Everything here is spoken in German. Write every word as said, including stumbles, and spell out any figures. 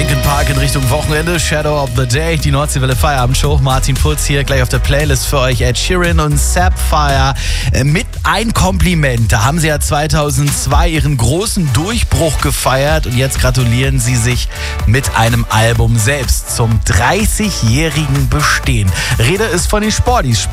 Linkin Park in Richtung Wochenende, Shadow of the Day, die Nordseewelle Feierabendshow. Martin Putz hier gleich auf der Playlist für euch. Ed Sheeran und Sapphire mit ein Kompliment. Da haben sie ja zweitausendzwei ihren großen Durchbruch gefeiert und jetzt gratulieren sie sich mit einem Album selbst zum dreißigjährigen Bestehen. Rede ist von den Sporties.